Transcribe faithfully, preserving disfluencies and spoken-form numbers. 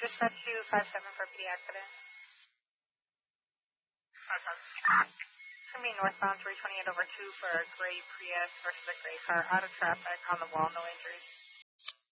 Dispatch two five seven for P D accident. It's going to be northbound three twenty-eight over two for a gray Prius versus a gray car. Out of traffic on the wall, no injuries.